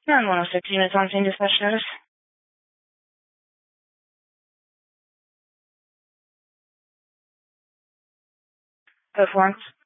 9-106 units on scene, dispatch status. Code 4.